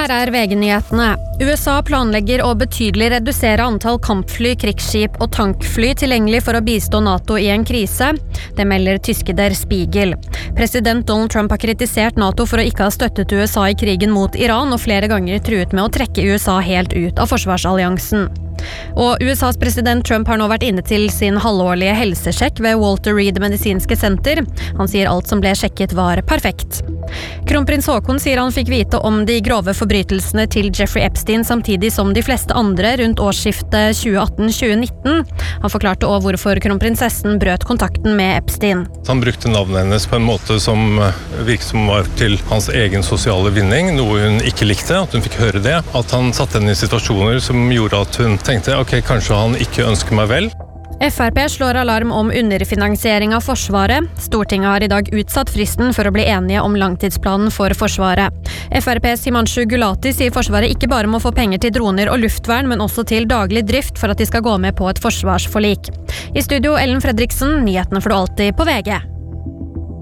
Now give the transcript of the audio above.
Her VG-nyhetene. USA planlegger å betydelig redusere antall kampfly, krigsskip og tankfly tilgjengelig for å bistå NATO i en krise. Det melder tyske Der Spiegel. President Donald Trump har kritisert NATO for å ikke ha støttet USA i krigen mot Iran, og flere ganger truet med å trekke USA helt ut av forsvarsalliansen. Og USAs president Trump har nå vært inne til sin halvårlige helsesjekk ved Walter Reed medisinske senter. Han sier alt som ble sjekket var perfekt. Kronprins Haakon sier han fikk vite om de grove forbrytelsene til Jeffrey Epstein samtidig som de fleste andre rundt årsskiftet 2018-2019. Han forklarte også hvorfor kronprinsessen brøt kontakten med Epstein. Han brukte navnet hennes på en måte som virket som var til hans egen sosiale vinning, noe hun ikke likte, at hun fikk høre det. At han satte henne i situasjoner som gjorde at hun tenkte, ok, kanskje han ikke ønsker meg vel. FrP slår alarm om underfinansiering av Forsvaret. Stortinget har i dag utsatt fristen for å bli enige om langtidsplanen for Forsvaret. FrPs Himanshu Gulati sier Forsvaret ikke bare må få penger til droner og luftvern, men også til daglig drift for at de skal gå med på et forsvarsforlik. I studio Ellen Fredriksen, nyhetene får du alltid på VG.